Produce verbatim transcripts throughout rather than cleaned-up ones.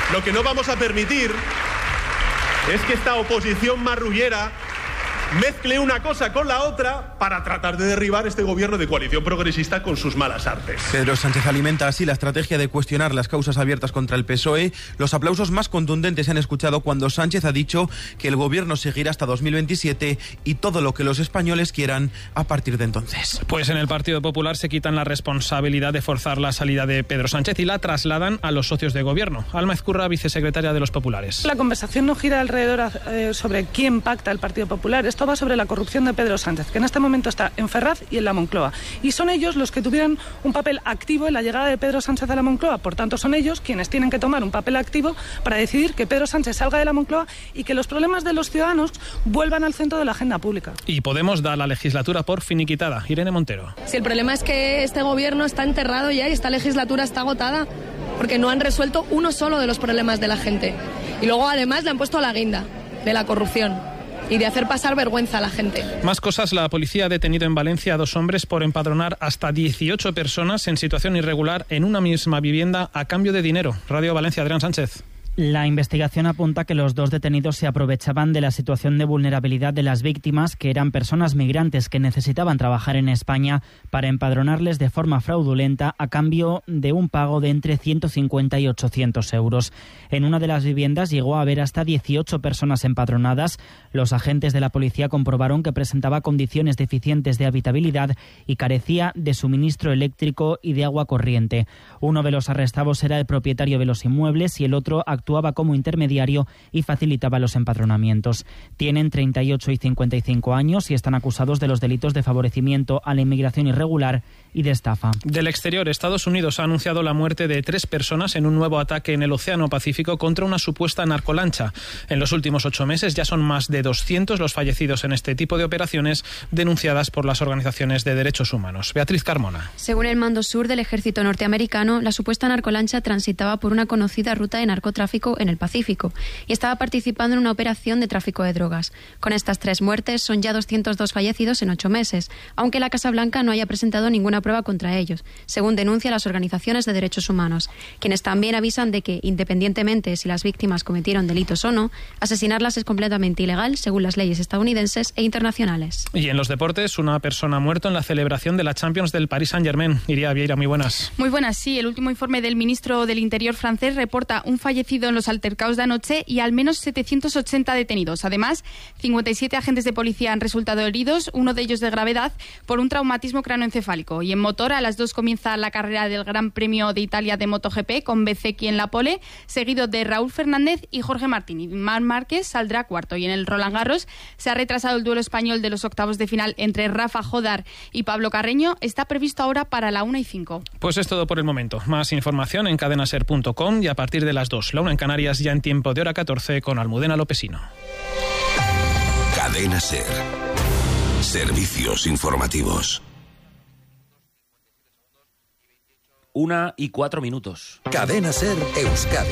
Lo que no vamos a permitir es que esta oposición marrullera mezcle una cosa con la otra para tratar de derribar este gobierno de coalición progresista con sus malas artes. Pedro Sánchez alimenta así la estrategia de cuestionar las causas abiertas contra el P S O E. Los aplausos más contundentes se han escuchado cuando Sánchez ha dicho que el gobierno seguirá hasta dos mil veintisiete y todo lo que los españoles quieran a partir de entonces. Pues en el Partido Popular se quitan la responsabilidad de forzar la salida de Pedro Sánchez y la trasladan a los socios de gobierno. Alma Ezcurra, vicesecretaria de los populares. La conversación no gira alrededor eh, sobre quién pacta el Partido Popular. Esto va sobre la corrupción de Pedro Sánchez, que en este momento está en Ferraz y en la Moncloa. Y son ellos los que tuvieron un papel activo en la llegada de Pedro Sánchez a la Moncloa. Por tanto, son ellos quienes tienen que tomar un papel activo para decidir que Pedro Sánchez salga de la Moncloa y que los problemas de los ciudadanos vuelvan al centro de la agenda pública. Y Podemos da la legislatura por finiquitada. Irene Montero. Si el problema es que este gobierno está enterrado ya y esta legislatura está agotada, porque no han resuelto uno solo de los problemas de la gente. Y luego, además, le han puesto la guinda de la corrupción y de hacer pasar vergüenza a la gente. Más cosas, la policía ha detenido en Valencia a dos hombres por empadronar hasta dieciocho personas en situación irregular en una misma vivienda a cambio de dinero. Radio Valencia, Adrián Sánchez. La investigación apunta que los dos detenidos se aprovechaban de la situación de vulnerabilidad de las víctimas, que eran personas migrantes que necesitaban trabajar en España, para empadronarles de forma fraudulenta a cambio de un pago de entre ciento cincuenta y ochocientos euros. En una de las viviendas llegó a haber hasta dieciocho personas empadronadas. Los agentes de la policía comprobaron que presentaba condiciones deficientes de habitabilidad y carecía de suministro eléctrico y de agua corriente. Uno de los arrestados era el propietario de los inmuebles y el otro actuaba como intermediario y facilitaba los empadronamientos. Tienen treinta y ocho y cincuenta y cinco años y están acusados de los delitos de favorecimiento a la inmigración irregular y de estafa. Del exterior, Estados Unidos ha anunciado la muerte de tres personas en un nuevo ataque en el Océano Pacífico contra una supuesta narcolancha. En los últimos ocho meses ya son más de doscientos los fallecidos en este tipo de operaciones denunciadas por las organizaciones de derechos humanos. Beatriz Carmona. Según el Mando Sur del ejército norteamericano, la supuesta narcolancha transitaba por una conocida ruta de narcotráfico en el Pacífico y estaba participando en una operación de tráfico de drogas. Con estas tres muertes son ya doscientos dos fallecidos en ocho meses, aunque la Casa Blanca no haya presentado ninguna prueba contra ellos, según denuncian las organizaciones de derechos humanos, quienes también avisan de que, independientemente si las víctimas cometieron delitos o no, asesinarlas es completamente ilegal según las leyes estadounidenses e internacionales. Y en los deportes, una persona ha muerto en la celebración de la Champions del Paris Saint-Germain. Iria Vieira, muy buenas. Muy buenas, sí. El último informe del ministro del Interior francés reporta un fallecido en los altercados de anoche y al menos setecientos ochenta detenidos. Además, cincuenta y siete agentes de policía han resultado heridos, uno de ellos de gravedad, por un traumatismo cráneoencefálico. Y en motor, a las dos comienza la carrera del Gran Premio de Italia de MotoGP con Bezzecchi en la pole, seguido de Raúl Fernández y Jorge Martín. Y Marc Márquez saldrá cuarto. Y en el Roland Garros se ha retrasado el duelo español de los octavos de final entre Rafa Jodar y Pablo Carreño. Está previsto ahora para la una y cinco. Pues es todo por el momento. Más información en cadenaser punto com y a partir de las dos, la una en Canarias, ya en tiempo de hora catorce con Almudena Lopesino. Cadena Ser. Servicios informativos. Una y cuatro minutos. Cadena Ser Euskadi.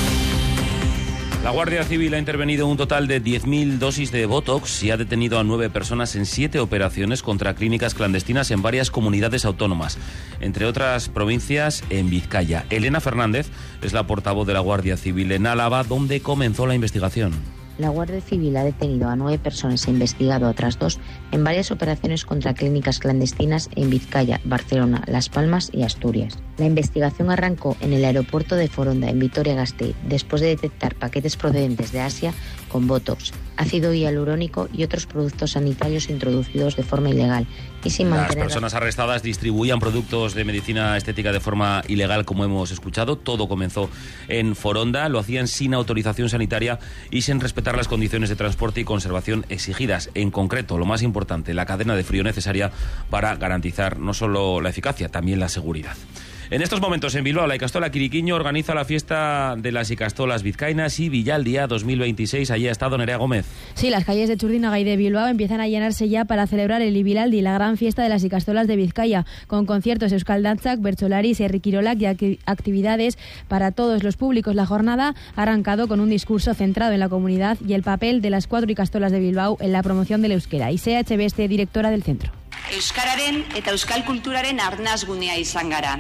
La Guardia Civil ha intervenido un total de diez mil dosis de Botox y ha detenido a nueve personas en siete operaciones contra clínicas clandestinas en varias comunidades autónomas, entre otras provincias en Vizcaya. Elena Fernández es la portavoz de la Guardia Civil en Álava, donde comenzó la investigación. La Guardia Civil ha detenido a nueve personas e investigado a otras dos en varias operaciones contra clínicas clandestinas en Vizcaya, Barcelona, Las Palmas y Asturias. La investigación arrancó en el aeropuerto de Foronda, en Vitoria-Gasteiz, después de detectar paquetes procedentes de Asia con Botox, ácido hialurónico y otros productos sanitarios introducidos de forma ilegal y sin mantener... Las personas arrestadas distribuían productos de medicina estética de forma ilegal, como hemos escuchado. Todo comenzó en Foronda, lo hacían sin autorización sanitaria y sin respetar las condiciones de transporte y conservación exigidas. En concreto, lo más importante, la cadena de frío necesaria para garantizar no solo la eficacia, también la seguridad. En estos momentos en Bilbao, la Ikastola Quiriquiño organiza la fiesta de las Ikastolas vizcaínas y Villaldia dos mil veintiséis. Allí ha estado Nerea Gómez. Sí, las calles de Txurdinaga y de Bilbao empiezan a llenarse ya para celebrar el Ibilaldi, la gran fiesta de las Ikastolas de Vizcaya, con conciertos Euskal Dantzak, Bertsolaris, Herri Kirolak y actividades para todos los públicos. La jornada ha arrancado con un discurso centrado en la comunidad y el papel de las cuatro Ikastolas de Bilbao en la promoción del euskera. Y C H B este, directora del centro. Euskararen eta euskal kulturaren arnasgunea izan gara.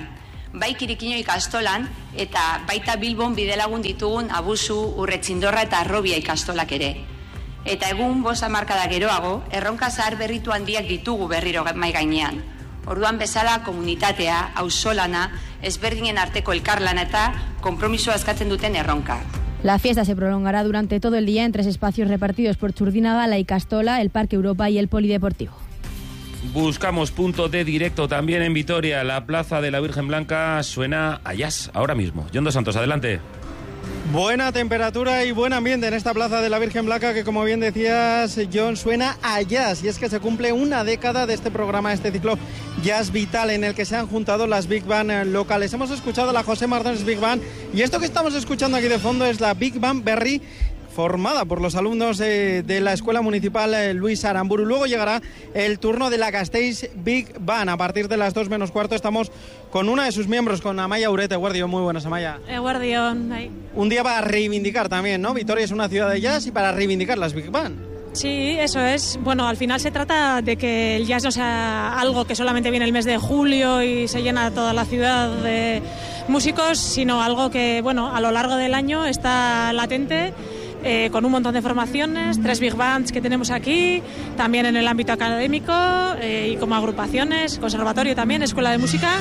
bai Kirikino ikastolan eta baita Bilbon bidelagun ditugun Abusu, Urretzindorra eta Arrobia ikastolak ere. Eta egun bost hamarkada geroago, erronka zahar berritu handiak ditugu berriro mai gainean. Orduan bezala komunitatea, auzolana, ezberdinen arteko elkarlana eta konpromisoa eskatzen duten erronka. La fiesta se prolongará durante todo el día en tres espacios repartidos por Txurdinaga, la Ikastola, el Parque Europa y el Polideportivo. Buscamos punto de directo también en Vitoria. La Plaza de la Virgen Blanca suena a jazz ahora mismo. Jon dos Santos, adelante. Buena temperatura y buen ambiente en esta Plaza de la Virgen Blanca que, como bien decías, John, suena a jazz. Y es que se cumple una década de este programa, este ciclo Jazz Vital, en el que se han juntado las Big Band locales. Hemos escuchado la José Mardones Big Band y esto que estamos escuchando aquí de fondo es la Big Band Berri, formada por los alumnos de, de la Escuela Municipal eh, Luis Aramburu. Luego llegará el turno de la Gasteiz Big Band. A partir de las dos menos cuarto estamos con una de sus miembros, con Amaia Urete. Guardión, muy buenas, Amaia. Guardión, ahí. Un día para reivindicar también, ¿no? Vitoria es una ciudad de jazz y para reivindicar las Big Band. Sí, eso es. Bueno, al final se trata de que el jazz no sea algo que solamente viene el mes de julio y se llena toda la ciudad de músicos, sino algo que, bueno, a lo largo del año está latente. Eh, con un montón de formaciones, tres big bands que tenemos aquí, también en el ámbito académico eh, y como agrupaciones, conservatorio también, escuela de música.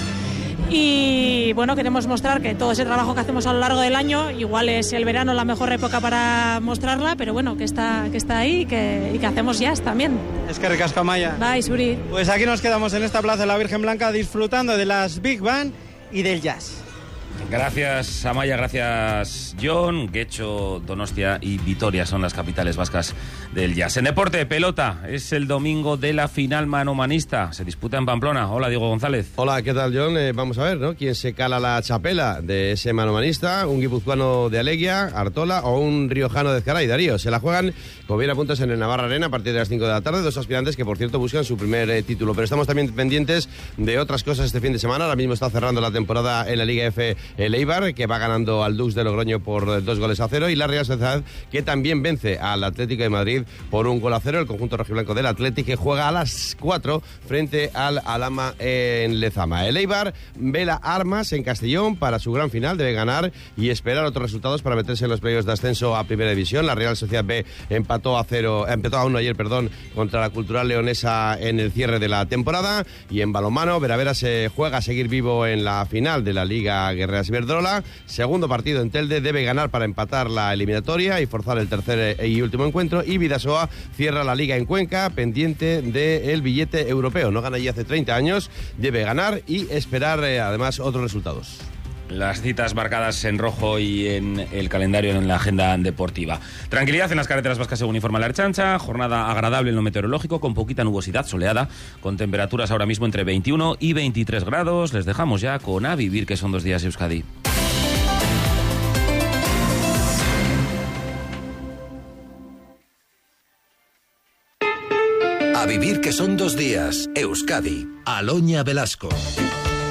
Y bueno, queremos mostrar que todo ese trabajo que hacemos a lo largo del año, igual es el verano la mejor época para mostrarla, pero bueno, que está, que está ahí y que, y que hacemos jazz también. Es que ricasco, Amaia. Bye, Suri. Pues aquí nos quedamos en esta Plaza de la Virgen Blanca disfrutando de las Big Band y del jazz. Gracias, Amaia, gracias, John. Guecho, Donostia y Vitoria son las capitales vascas del jazz. En deporte, pelota, es el domingo de la final manomanista. Se disputa en Pamplona. Hola, Diego González. Hola, ¿qué tal, John? Eh, vamos a ver, ¿no? ¿Quién se cala la chapela de ese manomanista? ¿Un guipuzcoano de Aleguia, Artola o un riojano de Ezcaray, Darío? Se la juegan, como bien apuntas, en el Navarra Arena a partir de las cinco de la tarde. Dos aspirantes que, por cierto, buscan su primer eh, título. Pero estamos también pendientes de otras cosas este fin de semana. Ahora mismo está cerrando la temporada en la Liga F el Eibar, que va ganando al Dux de Logroño por dos goles a cero, y la Real Sociedad, que también vence al Atlético de Madrid por un gol a cero. El conjunto rojiblanco del Atlético, que juega a las cuatro frente al Alhama en Lezama. El Eibar vela armas en Castellón para su gran final. Debe ganar y esperar otros resultados para meterse en los playoffs de ascenso a Primera División. La Real Sociedad B empató a cero, empató a uno ayer, perdón, contra la Cultural Leonesa en el cierre de la temporada. Y en balonmano, Veravera se juega a seguir vivo en la final de la Liga Guerreras Iberdrola. Segundo partido en Telde, debe ganar para empatar la eliminatoria y forzar el tercer y último encuentro. Y Bidasoa cierra la liga en Cuenca, pendiente del billete europeo. No gana ya hace treinta años, debe ganar y esperar eh, además otros resultados. Las citas marcadas en rojo y en el calendario en la agenda deportiva. Tranquilidad en las carreteras vascas según informa la Ertzaintza. Jornada agradable en lo meteorológico, con poquita nubosidad, soleada, con temperaturas ahora mismo entre veintiuno y veintitrés grados. Les dejamos ya con A Vivir, que son dos días Euskadi. A Vivir, que son dos días Euskadi. Aloña Velasco.